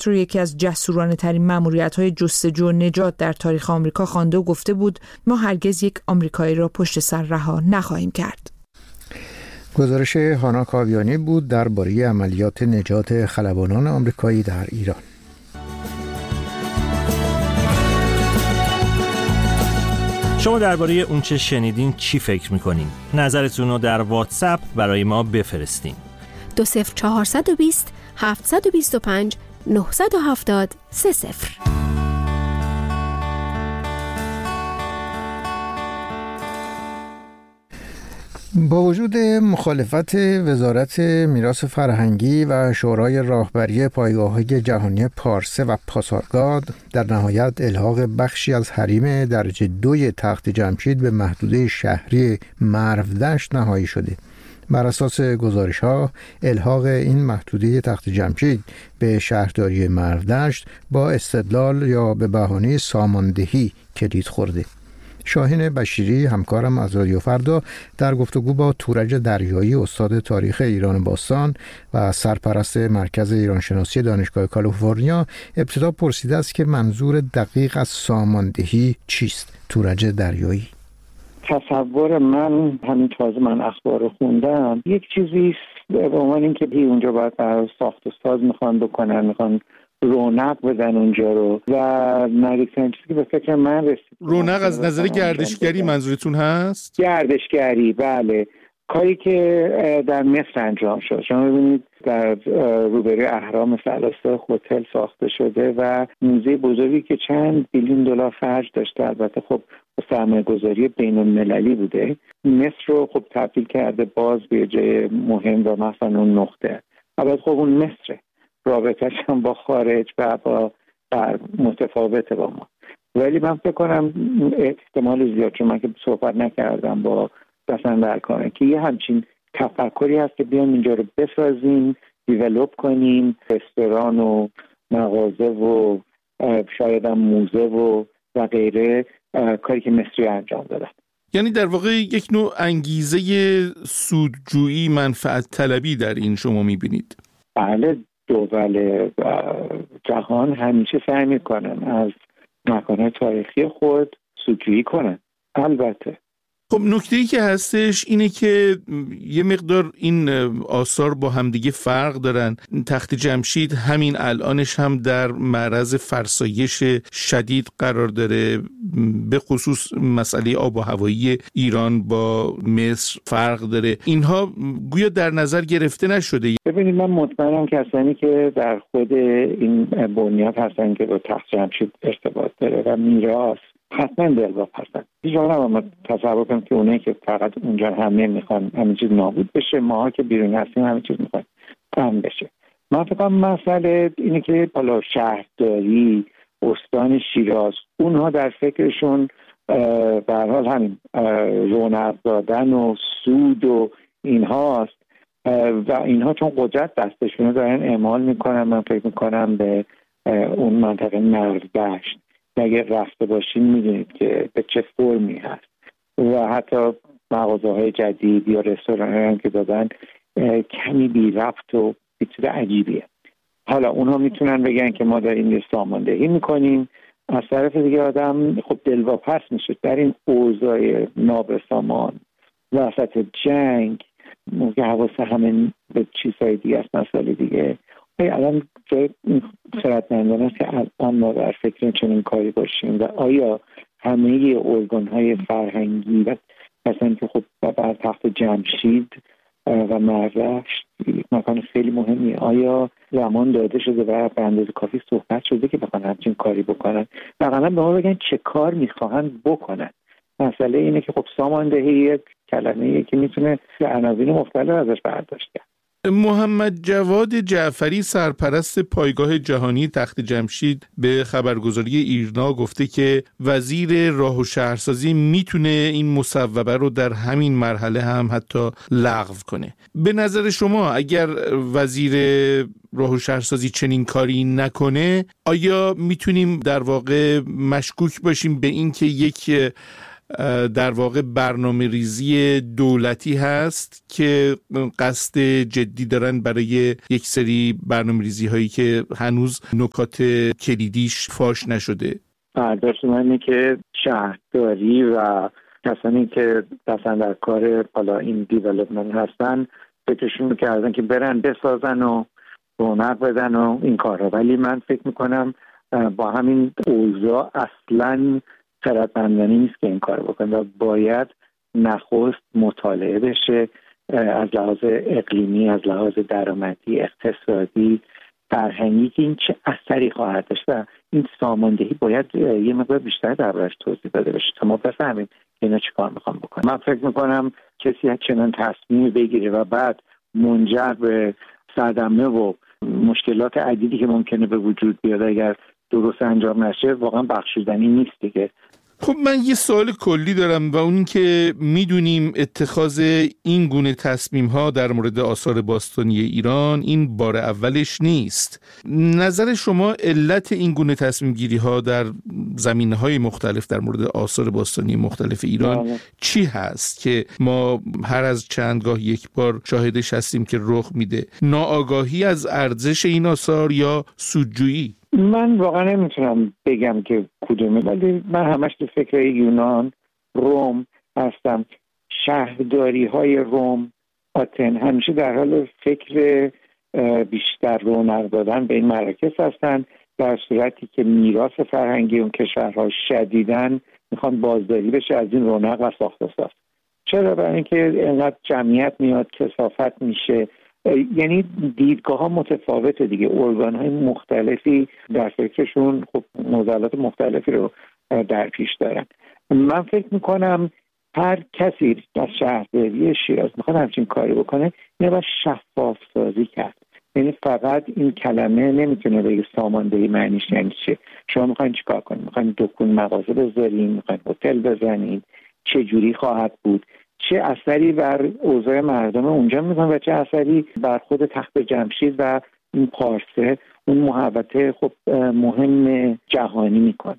رو یکی از جسورانه ترین مأموریت‌های جستجو و نجات در تاریخ آمریکا خوانده و گفته بود ما هرگز یک آمریکایی را پشت سر رها نخواهیم کرد. گزارش هانا کاویانی بود درباره عملیات نجات خلبانان آمریکایی در ایران. شما درباره اون چه شنیدین چی فکر میکنین؟ نظرتون رو در واتساپ برای ما بفرستین. 20420 725 970 30. با وجود مخالفت وزارت میراث فرهنگی و شورای راهبری پایگاه‌های جهانی پارسه و پاسارگاد، در نهایت الحاق بخشی از حریم درجه 2 تخت جمشید به محدوده شهری مرودشت نهایی شده. بر اساس گزارش‌ها، الحاق این محدوده تخت جمشید به شهرداری مرودشت با استدلال یا به بهانه ساماندهی کلید خورده. شاهین بشیری همکارم از رادیو فردا در گفتگو با تورج دریایی استاد تاریخ ایران باستان و سرپرست مرکز ایرانشناسی دانشگاه کالیفرنیا ابتدا پرسیده است که منظور دقیق از ساماندهی چیست؟ تورج دریایی. تصور من، همین تازه من اخبار رو خوندم، یک چیزی به عنوان اینکه اونجا باید ساخت و ساز میخوان رونق بدن اونجا رو و نزدیکترین چیزی که به فکر من رسید. رونق از نظر گردشگری منظورتون هست؟ گردشگری، بله. کاری که در مصر انجام شد. شما ببینید در روبروی اهرام ثلاثه هتل ساخته شده و موزه بزرگی که چند بیلیون دلار خرج داشته، البته خب سرمایه‌گذاری بین‌المللی بوده، مصر رو خب تبدیل کرده باز به جای مهم و مثلا اون نقطه. البته خب اون مصره، رابطه‌اش هم با خارج و با متفاوته با ما، ولی من فکر کنم احتمال زیاد، چون من که صحبت نکردم با دستاندرکاران، که یه همچین تفکری هست که بیام اینجا رو بسازیم، دیولوب کنیم، رستوران و مغازه و شاید هم موزه و غیره، کاری که مصری انجام دادن. یعنی در واقع یک نوع انگیزه سودجویی، منفعت طلبی در این شما می‌بینید؟ بله، دول جهان همیشه سعی میکنن از مکان‌های تاریخی خود سودجویی کنن. البته خب نکته‌ای که هستش اینه که یه مقدار این آثار با همدیگه فرق دارن. تخت جمشید همین الانش هم در معرض فرسایش شدید قرار داره، به خصوص مسئله آب و هوایی ایران با مصر فرق داره. اینها گویا در نظر گرفته نشده. ببینید، من مطمئنم کسانی که در خود این بنیاد هستن که با تخت جمشید ارتباط داره و میراث، حتما دلواپس هستن. هیچ وقت نباید تصور کنیم که اونایی که فقط اونجا همه میخوان همین چیز نابود بشه، ماها که بیرون هستیم همین چیز میخوان کم بشه. من فکر کنم مسئله اینه که بالا شهرداری، استان شیراز، اونها در فکرشون به هر حال همین رونق دادن و سود و اینهاست و اینها چون قدرت دستشونه دارن اعمال میکنن. من فکر میکنم به اون منطقه مرودشت اگه رفته باشین میدونید که به چه فرمی هست و حتی مغازه‌های جدید یا رستوران‌هایی که دادن کمی بی ربط و یه چیز عجیبیه. حالا اونها میتونن بگن که ما داریم یه ساماندهی میکنیم، از طرف دیگه آدم خب دلواپس میشه در این اوضاع نابسامان وسط جنگ، موقع حواس همه به چیزهای دیگه است. مسئله دیگه الان جای خردمندان است که الان ما در فکر چنین کاری باشیم و آیا همه ارگان‌های فرهنگی و مثلا که خب بر تخت جمشید و مرودشت مکان خیلی مهمیه، آیا زمان داده شده و به اندازه کافی صحبت شده که بخوان همچین کاری بکنن؟ واقعا به ما بگن چه کار میخواهن بکنن. مسئله اینه که خب ساماندهی یک کلمه‌ایه که میتونه عناوین مختلف ازش برداشت کرد. محمد جواد جعفری، سرپرست پایگاه جهانی تخت جمشید، به خبرگزاری ایرنا گفته که وزیر راه و شهرسازی میتونه این مصوبه رو در همین مرحله هم حتی لغو کنه. به نظر شما اگر وزیر راه و شهرسازی چنین کاری نکنه، آیا میتونیم در واقع مشکوک باشیم به این که یک در واقع برنامه ریزی دولتی هست که قصد جدی دارن برای یک سری برنامه ریزی هایی که هنوز نکات کلیدیش فاش نشده. برداشت من اینه که شهرداری و کسانی که دستن در کار حالا این دیولپمنت هستن فکرشون رو کردن که برن بسازن و رونق بدن و این کارها، ولی من فکر میکنم با همین اوضاع اصلاً خردمندانه نیست که این کار بکنه و باید نخست مطالعه بشه از لحاظ اقلیمی، از لحاظ درآمدی، اقتصادی، فرهنگی که این چه اثری خواهد داشت و این ساماندهی باید یه مقدار بیشتر دربارش توضیح داده بشه تا ما بفهمیم که اینا چی کار میخوام بکنم. من فکر میکنم کسی چنان تصمیمی بگیره و بعد منجر به صدمه و مشکلات عدیدی که ممکنه به وجود بیاد اگر درست انجام نشه واقعا بخشودنی نیست دیگه. خب من یه سوال کلی دارم و اون که میدونیم اتخاذ این گونه تصمیم ها در مورد آثار باستانی ایران این بار اولش نیست. نظر شما علت این گونه تصمیم گیری ها در زمینه های مختلف در مورد آثار باستانی مختلف ایران چی هست که ما هر از چندگاه یک بار شاهدش هستیم که رخ میده؟ ناآگاهی از ارزش این آثار یا سودجویی؟ من واقعا نمیتونم بگم که کدومه، ولی من همش تو فکر یونان، روم هستم. شهرداری های روم، آتن همیشه در حال فکر بیشتر رونق دادن به این مراکز هستن، در صورتی که میراث فرهنگی اون کشورها شدیداً میخوان بازداری بشه از این رونق و ساخت و ساز. چرا؟ برای اینکه اینقدر جمعیت میاد، کثافت میشه، یعنی دیدگاه ها متفاوته دیگه. ارگان های مختلفی در فکرشون خب نظرات مختلفی رو در پیش دارن. من فکر میکنم هر کسی در شهرداری شیراز میخواد همچین کاری بکنه یا باید شفاف سازی کرد. یعنی فقط این کلمه نمیتونه بگه ساماندهی معنیش یعنی چه. شما میخواین چیکار کنید؟ میخواین دکون مغازه بذارین، میخواین هتل بزنین، چه جوری خواهد بود، چه اثری بر اوضاع مردم اونجا میکنه و چه اثری بر خود تخت جمشید و این پارسه اون محوطه خب مهم جهانی میکنه.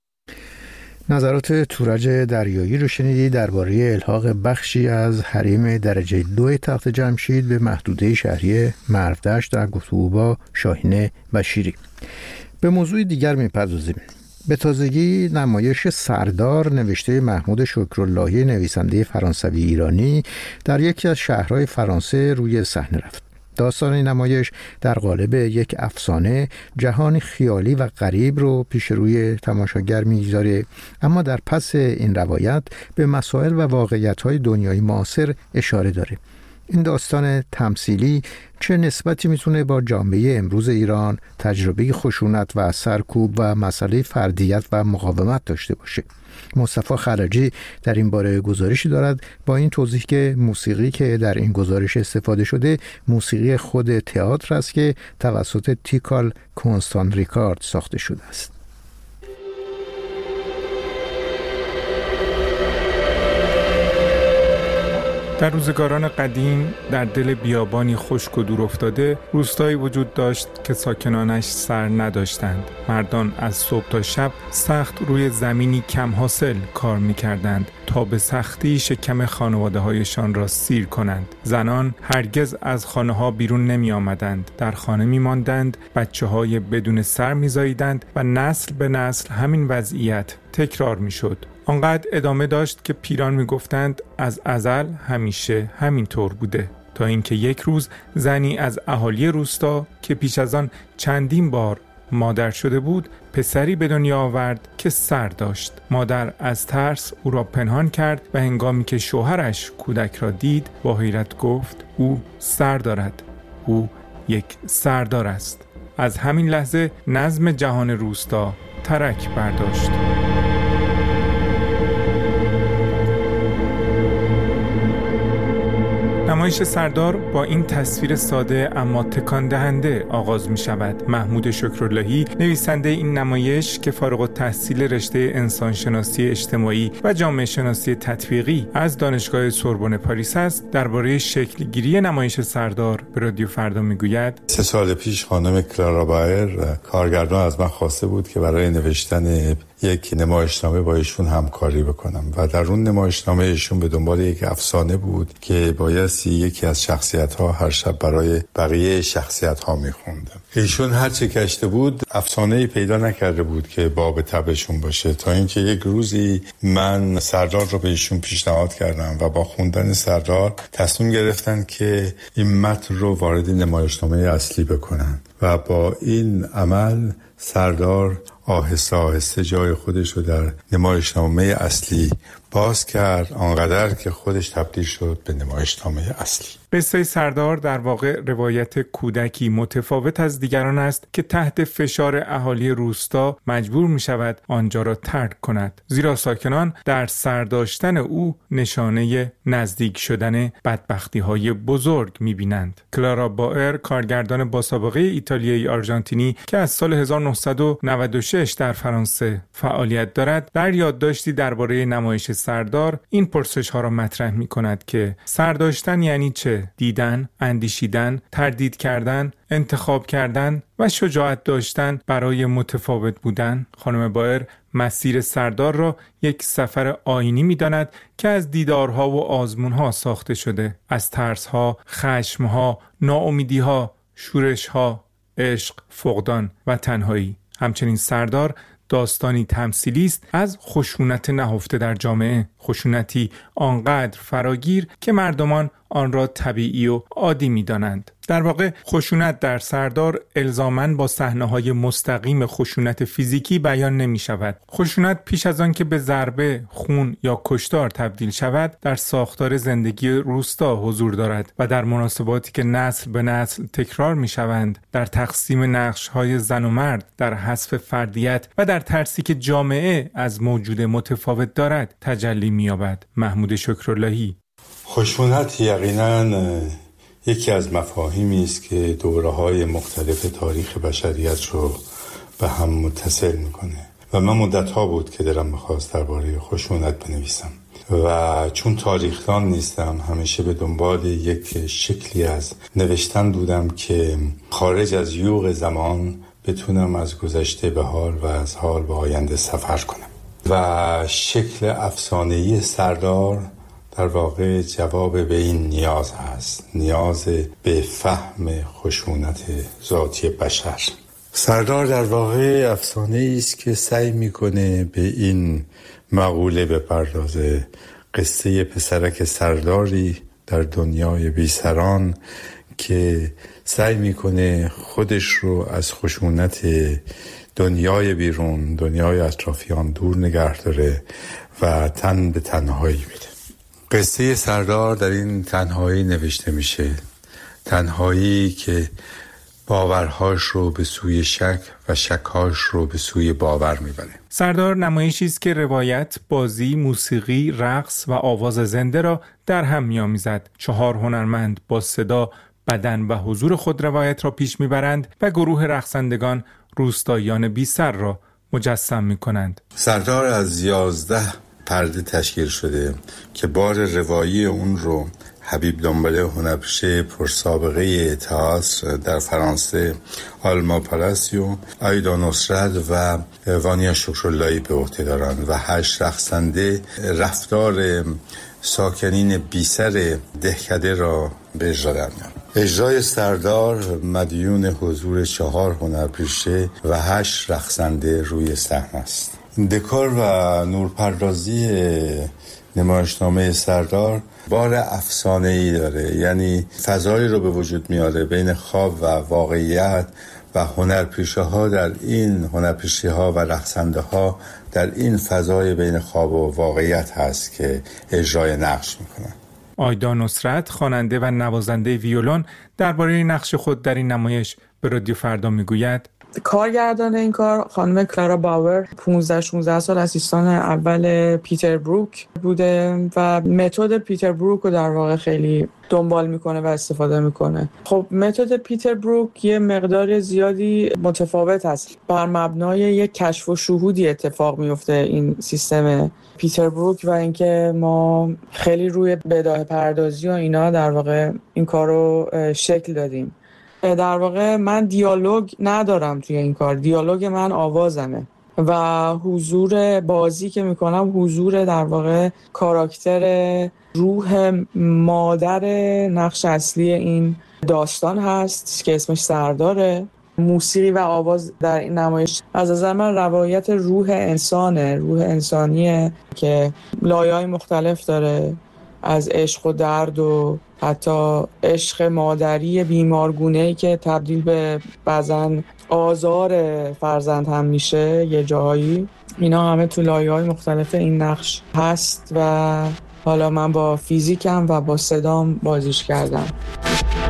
نظرات تورج دریایی رو شنیدی درباره الحاق بخشی از حریم درجه 2 تخت جمشید به محدوده شهری مرودشت در گفتگو با شاهین بشیری. به موضوع دیگر میپردازیم. به تازگی نمایش سردار نوشته محمود شکراللهی نویسنده فرانسوی ایرانی در یکی از شهرهای فرانسه روی صحنه رفت. داستان این نمایش در قالب یک افسانه جهانی خیالی و غریب رو پیش روی تماشاگر می‌گذاره، اما در پس این روایت به مسائل و واقعیت‌های دنیای معاصر اشاره داره. این داستان تمثیلی چه نسبتی میتونه با جامعه امروز ایران، تجربه خشونت و سرکوب و مسئله فردیت و مقاومت داشته باشه؟ مصطفی خلجی در این باره گزارشی دارد با این توضیح که موسیقی که در این گزارش استفاده شده موسیقی خود تئاتر است که توسط تیکال کنستان ریکارد ساخته شده است. در روزگاران قدیم در دل بیابانی خشک و دور افتاده روستایی وجود داشت که ساکنانش سر نداشتند. مردان از صبح تا شب سخت روی زمینی کم حاصل کار می‌کردند تا به سختی شکم خانواده‌هایشان را سیر کنند. زنان هرگز از خانه‌ها بیرون نمی‌آمدند، در خانه می‌ماندند، بچه‌های بدون سر می‌زاییدند و نسل به نسل همین وضعیت تکرار می‌شد. آنقدر ادامه داشت که پیران میگفتند از ازل همیشه همین طور بوده، تا اینکه یک روز زنی از اهالی روستا که پیش از آن چندین بار مادر شده بود پسری به دنیا آورد که سر داشت. مادر از ترس او را پنهان کرد و هنگامی که شوهرش کودک را دید با حیرت گفت او سر دارد، او یک سردار است. از همین لحظه نظم جهان روستا ترک برداشت. نمایش سردار با این تصویر ساده اما تکان دهنده آغاز می شود. محمود شکراللهی نویسنده این نمایش که فارغ التحصیل رشته انسانشناسی اجتماعی و جامعه شناسی تطبیقی از دانشگاه سوربن پاریس است، درباره شکلگیری نمایش سردار به رادیو فردا می گوید: 3 سال پیش خانم کلارا بایر کارگردان از من خواسته بود که برای نوشتن یک نمایشنامه با ایشون همکاری بکنم و در اون نمایشنامه ایشون به دنبال یک افسانه بود که بایستی یکی از شخصیت‌ها هر شب برای بقیه شخصیت‌ها می‌خوند. ایشون هر چه کشته بود افسانه‌ای پیدا نکرده بود که باب طبعشون باشه، تا اینکه یک روزی من سردار رو به ایشون پیشنهاد کردم و با خوندن سردار تصمیم گرفتن که این متن رو وارد نمایشنامه اصلی بکنن و با این عمل سردار آهسته آهسته جای خودش رو در نمایشنامه اصلی باز کرد، آنقدر که خودش تبدیل شد به نمایشنامه اصلی. قصه سردار در واقع روایت کودکی متفاوت از دیگران است که تحت فشار اهالی روستا مجبور می شود آنجا را ترک کند، زیرا ساکنان در سرداشتن او نشانه نزدیک شدن بدبختی های بزرگ می بینند. کلارا باور، کارگردان با سابقه ایتالیایی آرژانتینی که از سال 1996 در فرانسه فعالیت دارد، در یادداشتی درباره نمایش سردار این پرسش ها را مطرح می کند که سرداشتن یعنی چه؟ دیدن، اندیشیدن، تردید کردن، انتخاب کردن و شجاعت داشتن برای متفاوت بودن. خانم بایر مسیر سردار را یک سفر آینی می داند که از دیدارها و آزمونها ساخته شده، از ترسها، خشمها، ناامیدیها، شورشها، عشق، فقدان و تنهایی. همچنین سردار داستانی تمثیلی است از خشونت نهفته در جامعه، خشونتی آنقدر فراگیر که مردمان آن را طبیعی و عادی می‌دانند. در واقع خشونت در سردار الزاماً با صحنه‌های مستقیم خشونت فیزیکی بیان نمی‌شود. خشونت پیش از آن که به ضربه، خون یا کشتار تبدیل شود، در ساختار زندگی روستا حضور دارد و در مناسباتی که نسل به نسل تکرار می‌شوند، در تقسیم نقش‌های زن و مرد، در حذف فردیت و در ترسی که جامعه از موجود متفاوت دارد تجلی می‌یابد. محمود شکراللهی. خشونت یقیناً یکی از مفاهیمی است که دوره‌های مختلف تاریخ بشریت رو به هم متصل می‌کنه و من مدت‌ها بود که دلم می‌خواست درباره خشونت بنویسم و چون تاریخ‌دان نیستم همیشه به دنبال یک شکلی از نوشتن بودم که خارج از یوغ زمان بتونم از گذشته به حال و از حال به آینده سفر کنم و شکل افسانه‌ای سردار در واقع جواب به این نیاز هست، نیاز به فهم خشونت ذاتی بشر. سردار در واقع افسانه‌ای است که سعی میکنه به این مقوله بپردازه، قصه پسرک سرداری در دنیای بیسران که سعی میکنه خودش رو از خشونت دنیای بیرون، دنیای اطرافیان دور نگه داره و تن به تنهایی میده. قصه سردار در این تنهایی نوشته میشه، تنهایی که باورهاش رو به سوی شک و شکهاش رو به سوی باور میبره. سردار نمایشی است که روایت، بازی، موسیقی، رقص و آواز زنده را در هم می‌آمیزد. 4 هنرمند با صدا، بدن و حضور خود روایت را پیش میبرند و گروه رقصندگان روستاییان بی سر را مجسم میکنند. سردار از 11 پرده تشکیل شده که بار روایی اون رو حبیب دنباله، هنرپیشه پرسابقه تئاتر در فرانسه، آلما پالاسیو، آیدا نصرت و وانیا شکراللهی به عهده دارند و 8 رقصنده رفتار ساکنین بیسر دهکده را به اجرا در میارن. اجرای سردار مدیون حضور 4 هنرپیشه و 8 رقصنده روی صحنه است. دکور و نورپردازی نمایشنامه سردار بار افسانه‌ای داره، یعنی فضایی رو به وجود میاره بین خواب و واقعیت و هنرپیشه‌ها در این هنرپیشی‌ها و رقصنده‌ها در این فضای بین خواب و واقعیت هست که اجرای نقش میکنن. آیدا نصرت، خواننده و نوازنده ویولون، درباره نقش خود در این نمایش به رادیو فردا میگوید: کارگردان این کار خانم کلارا باور 15-16 سال اسیستان اول پیتر بروک بوده و متد پیتر بروک رو در واقع خیلی دنبال میکنه و استفاده میکنه. خب متد پیتر بروک یه مقدار زیادی متفاوت هست، بر مبنای یک کشف و شهودی اتفاق میفته این سیستم پیتر بروک و اینکه ما خیلی روی بداهه پردازی و اینا در واقع این کار رو شکل دادیم. در واقع من دیالوگ ندارم توی این کار، دیالوگ من آوازمه و حضور بازی که میکنم حضور در واقع کاراکتر روح مادر نقش اصلی این داستان هست که اسمش سرداره. موسیقی و آواز در این نمایش از نظر من روایت روح انسانه، روح انسانیه که لایه‌های مختلف داره، از عشق و درد و حتی عشق مادری بیمارگونه‌ای که تبدیل به بعضاً آزار فرزند هم میشه یه جاهایی. اینا همه تو لایه‌های مختلف این نقش هست و حالا من با فیزیکم و با صدام بازیش کردم.